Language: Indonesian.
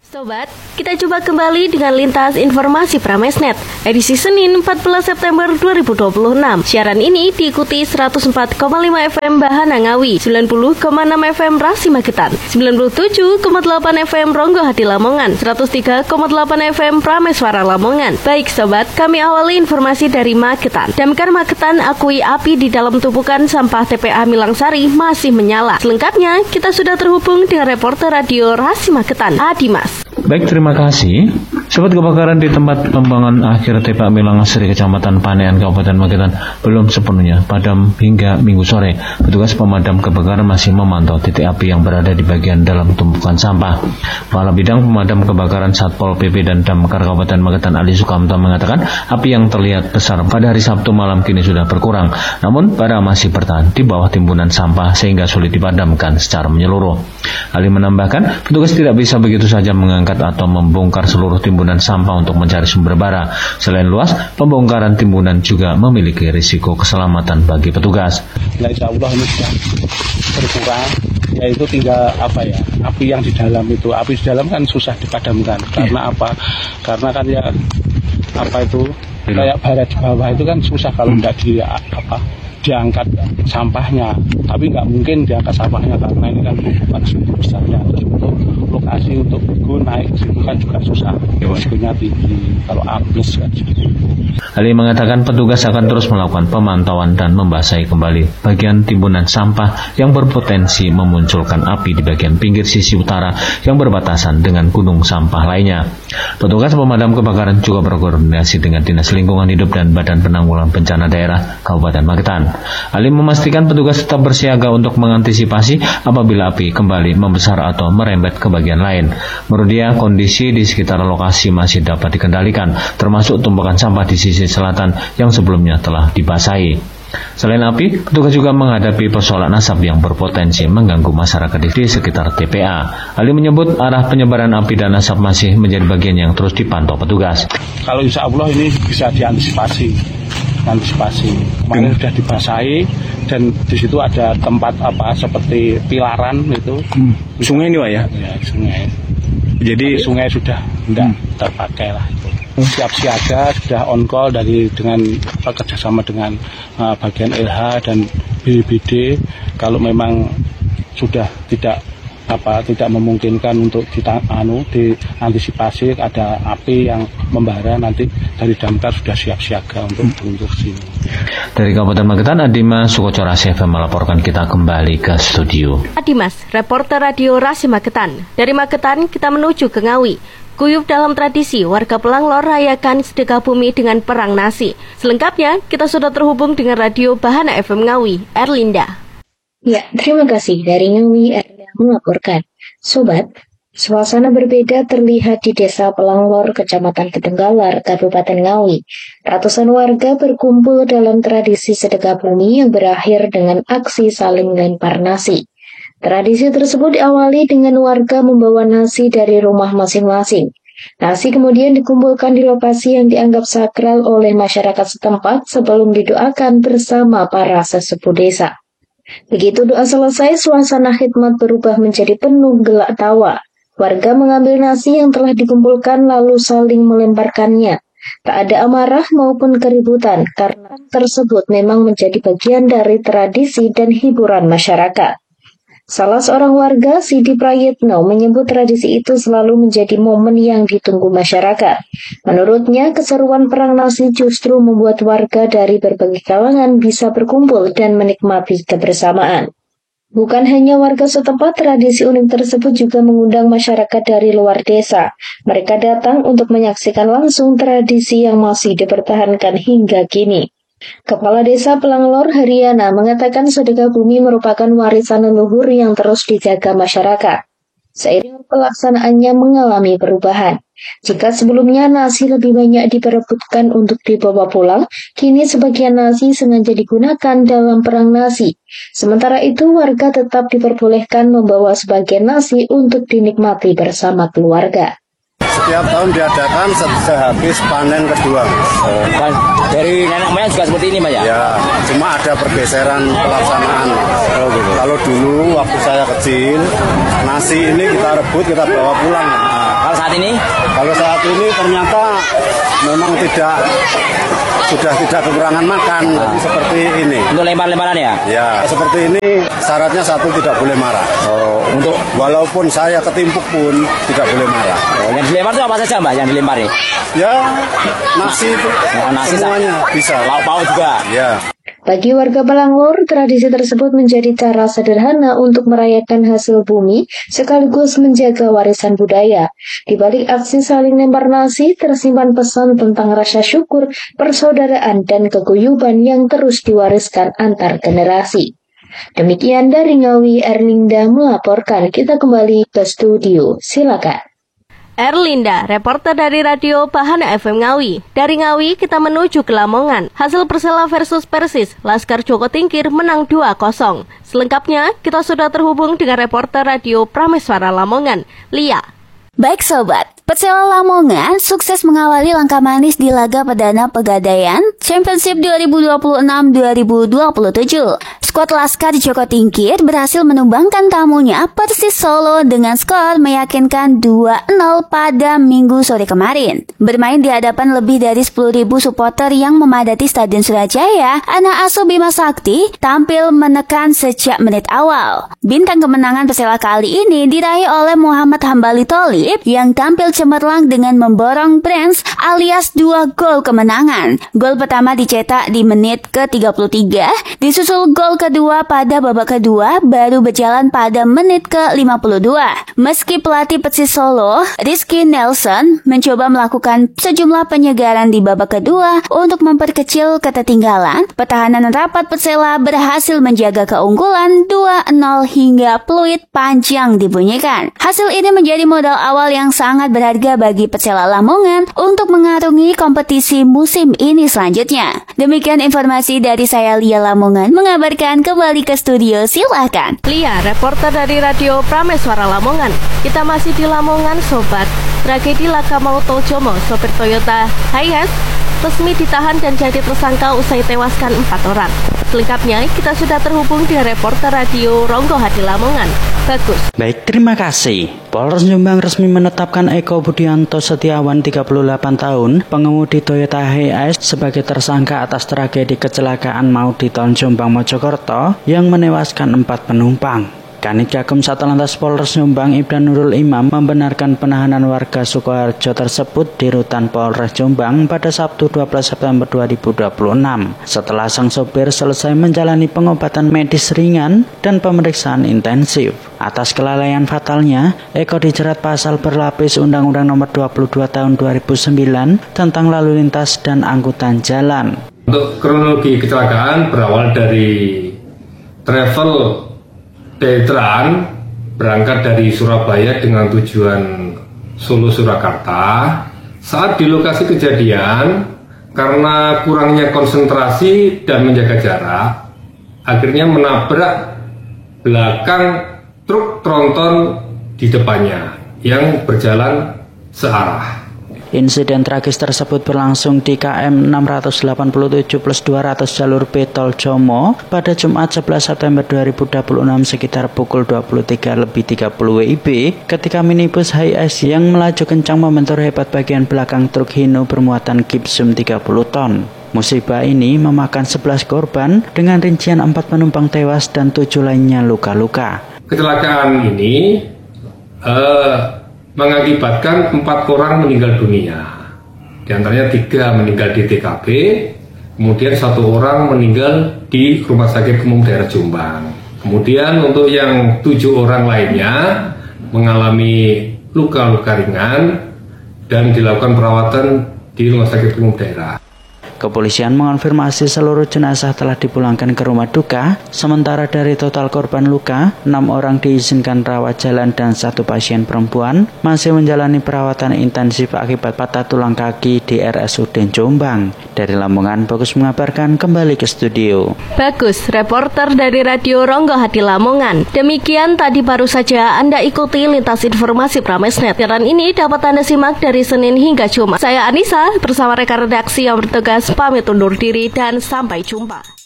Sobat, kita coba kembali dengan lintas informasi Pramesnet edisi Senin 14 September 2026. Siaran ini diikuti 104,5 FM Bahana Ngawi, 90,6 FM Rasi Magetan, 97,8 FM Ronggo Hati Lamongan, 103,8 FM Prameswara Lamongan. Baik sobat, kami awali informasi dari Magetan. Damkar Magetan akui api di dalam tumpukan sampah TPA Milangsari masih menyala. Selengkapnya kita sudah terhubung dengan reporter radio Rasi Magetan, Adimas. Baik, terima kasih. Sobat, kebakaran di tempat pembuangan akhir TPA Milangsari Kecamatan Panean Kabupaten Magetan belum sepenuhnya padam hingga Minggu sore. Petugas pemadam kebakaran masih memantau titik api yang berada di bagian dalam tumpukan sampah. Kepala Bidang Pemadam Kebakaran Satpol PP dan Damkar Kabupaten Magetan Ali Sukamto mengatakan api yang terlihat besar pada hari Sabtu malam kini sudah berkurang. Namun bara masih bertahan di bawah timbunan sampah sehingga sulit dipadamkan secara menyeluruh. Ali menambahkan petugas tidak bisa begitu saja mengangkat atau membongkar seluruh timbunan sampah untuk mencari sumber bara. Selain luas, pembongkaran timbunan juga memiliki risiko keselamatan bagi petugas. Nah, insya Allah ini sudah berkurang, yaitu tinggal api yang di dalam itu. Api di dalam kan susah dipadamkan. Karena apa? Karena kan kayak bara di bawah itu kan susah kalau tidak diangkat sampahnya. Tapi nggak mungkin diangkat sampahnya karena ini kan bukan segitu besarnya. Untuk lokasi untuk naik situ kan juga susah, risikonya tinggi kalau habis kan. Ali mengatakan petugas akan terus melakukan pemantauan dan membasahi kembali bagian timbunan sampah yang berpotensi memunculkan api di bagian pinggir sisi utara yang berbatasan dengan gunung sampah lainnya. Petugas pemadam kebakaran juga berkoordinasi dengan Dinas Lingkungan Hidup dan Badan Penanggulangan Bencana Daerah Kabupaten Magetan. Ali memastikan petugas tetap bersiaga untuk mengantisipasi apabila api kembali membesar atau merembet ke bagian lain. Menurut dia, kondisi di sekitar lokasi masih dapat dikendalikan, termasuk tumpukan sampah di sisi selatan yang sebelumnya telah dibasahi. Selain api, petugas juga menghadapi persoalan asap yang berpotensi mengganggu masyarakat di sekitar TPA. Ali menyebut arah penyebaran api dan asap masih menjadi bagian yang terus dipantau petugas. Kalau insya Allah ini bisa diantisipasi. Kemarin sudah dibasahi dan di situ ada tempat seperti pilaran itu. Sungai ini Pak ya? Ya, sungai. Jadi sungai sudah tidak terpakai lah itu. Siap siaga, sudah on call dengan kerjasama dengan bagian LH dan BPBD. Kalau memang sudah tidak memungkinkan untuk diantisipasi ada api yang membara, nanti dari damkar sudah siap siaga untuk sini. Dari Kabupaten Magetan, Adimas Sukocora FM melaporkan. Kita kembali ke studio. Adimas, reporter radio Rasi Magetan. Dari Magetan kita menuju ke Ngawi. Guyup dalam tradisi, warga Pelanglor rayakan sedekah bumi dengan perang nasi. Selengkapnya, kita sudah terhubung dengan radio Bahana FM Ngawi, Erlinda. Ya, terima kasih. Dari Ngawi, Erlinda melaporkan. Sobat, suasana berbeda terlihat di Desa Pelanglor, Kecamatan Kedenggalar, Kabupaten Ngawi. Ratusan warga berkumpul dalam tradisi sedekah bumi yang berakhir dengan aksi saling lempar nasi. Tradisi tersebut diawali dengan warga membawa nasi dari rumah masing-masing. Nasi kemudian dikumpulkan di lokasi yang dianggap sakral oleh masyarakat setempat sebelum didoakan bersama para sesepuh desa. Begitu doa selesai, suasana khidmat berubah menjadi penuh gelak tawa. Warga mengambil nasi yang telah dikumpulkan lalu saling melemparkannya. Tak ada amarah maupun keributan karena tersebut memang menjadi bagian dari tradisi dan hiburan masyarakat. Salah seorang warga, Sidi Prayitno, menyebut tradisi itu selalu menjadi momen yang ditunggu masyarakat. Menurutnya, keseruan perang nasi justru membuat warga dari berbagai kalangan bisa berkumpul dan menikmati kebersamaan. Bukan hanya warga setempat, tradisi unik tersebut juga mengundang masyarakat dari luar desa. Mereka datang untuk menyaksikan langsung tradisi yang masih dipertahankan hingga kini. Kepala Desa Pelanglor Haryana mengatakan sedekah bumi merupakan warisan leluhur yang terus dijaga masyarakat. Seiring pelaksanaannya mengalami perubahan. Jika sebelumnya nasi lebih banyak diperebutkan untuk dibawa pulang, kini sebagian nasi sengaja digunakan dalam perang nasi. Sementara itu warga tetap diperbolehkan membawa sebagian nasi untuk dinikmati bersama keluarga. Setiap tahun diadakan sehabis panen kedua. Dari nenek moyang juga seperti ini, Pak ya? Ya, cuma ada pergeseran pelaksanaan. Kalau dulu waktu saya kecil, nasi ini kita rebut, kita bawa pulang. Nah, Kalau saat ini? Kalau saat ini ternyata memang sudah tidak kekurangan makan, jadi seperti ini. Untuk lempar-lemparan ya? Ya, seperti ini syaratnya satu tidak boleh marah. Oh, untuk walaupun saya ketimpuk pun tidak boleh marah. Oh, yang dilempar itu apa saja Mbak yang dilempari? Ya, nasi itu. Nasi semuanya bisa. Lauk pauk juga. Ya. Bagi warga Pelanglor, tradisi tersebut menjadi cara sederhana untuk merayakan hasil bumi sekaligus menjaga warisan budaya. Di balik aksi saling lempar nasi, tersimpan pesan tentang rasa syukur, persaudaraan, dan keguyuban yang terus diwariskan antar generasi. Demikian dari Ngawi, Erlinda melaporkan. Kita kembali ke studio. Silakan. Erlinda, reporter dari Radio Bahana FM Ngawi. Dari Ngawi, kita menuju ke Lamongan. Hasil Persela versus Persis, Laskar Joko Tingkir menang 2-0. Selengkapnya, kita sudah terhubung dengan reporter Radio Prameswara Lamongan, Lia. Baik sobat, Persela Lamongan sukses mengawali langkah manis di laga perdana Pegadaian Championship 2026-2027. Skuad Laskar Joko Tingkir berhasil menumbangkan tamunya Persis Solo dengan skor meyakinkan 2-0 pada Minggu sore kemarin. Bermain di hadapan lebih dari 10.000 supporter yang memadati Stadion Surajaya, anak asuh Bima Sakti tampil menekan sejak menit awal. Bintang kemenangan Persela kali ini diraih oleh Muhammad Hambali Tholib yang tampil cemerlang dengan memborong brace alias 2 gol kemenangan. Gol pertama dicetak di menit ke-33, disusul gol kedua pada babak kedua baru berjalan pada menit ke-52. Meski pelatih Persis Solo, Rizky Nelson, mencoba melakukan sejumlah penyegaran di babak kedua untuk memperkecil ketertinggalan, pertahanan rapat Persela berhasil menjaga keunggulan 2-0 hingga peluit panjang dibunyikan. Hasil ini menjadi modal awal yang sangat berharga bagi Persela Lamongan untuk mengarungi kompetisi musim ini selanjutnya. Demikian informasi dari saya, Lia Lamongan, mengabarkan. Kembali ke studio, silahkan. Lia, reporter dari Radio Prameswara Lamongan. Kita masih di Lamongan, sobat. Tragedi laka maut Toljomo, sopir Toyota Hiace, resmi ditahan dan jadi tersangka usai tewaskan 4 orang. Selengkapnya, kita sudah terhubung dengan reporter Radio Ronggo Hadi Lamongan, Bagus. Baik, terima kasih. Polres Jombang resmi menetapkan Eko Budianto Setiawan, 38 tahun, pengemudi Toyota Hiace sebagai tersangka atas tragedi kecelakaan maut di Tol Jombang, Mojokerto yang menewaskan 4 penumpang. Kanit Gakum Satlantas Polres Jombang Ibda Nurul Imam membenarkan penahanan warga Sukoharjo tersebut di rutan Polres Jombang pada Sabtu 12 September 2026 setelah sang sopir selesai menjalani pengobatan medis ringan dan pemeriksaan intensif. Atas kelalaian fatalnya, Eko dijerat pasal berlapis Undang-Undang Nomor 22 Tahun 2009 tentang lalu lintas dan angkutan jalan. Untuk kronologi kecelakaan berawal dari travel Detran berangkat dari Surabaya dengan tujuan Solo Surakarta. Saat di lokasi kejadian, karena kurangnya konsentrasi dan menjaga jarak, akhirnya menabrak belakang truk tronton di depannya yang berjalan searah. Insiden tragis tersebut berlangsung di KM 687+200 jalur B Tol Jomo pada Jumat 11 September 2026 sekitar pukul 23.30 WIB ketika minibus Hiace yang melaju kencang membentur hebat bagian belakang truk Hino bermuatan gipsum 30 ton. Musibah ini memakan 11 korban dengan rincian 4 penumpang tewas dan 7 lainnya luka-luka. Kecelakaan ini mengakibatkan 4 orang meninggal dunia. Di antaranya 3 meninggal di TKP, kemudian 1 orang meninggal di Rumah Sakit Umum Daerah Jombang. Kemudian untuk yang 7 orang lainnya mengalami luka-luka ringan dan dilakukan perawatan di Rumah Sakit Umum Daerah. Kepolisian mengonfirmasi seluruh jenazah telah dipulangkan ke rumah duka, sementara dari total korban luka, 6 orang diizinkan rawat jalan dan 1 pasien perempuan masih menjalani perawatan intensif akibat patah tulang kaki di RSUD Jombang. Dari Lamongan, Bagus mengabarkan, kembali ke studio. Bagus, reporter dari Radio Ronggo Hadi Lamongan. Demikian tadi baru saja Anda ikuti lintas informasi Pramesnet. Siaran ini dapat Anda simak dari Senin hingga Jumat. Saya Anissa bersama rekan redaksi yang bertugas pamit undur diri dan sampai jumpa.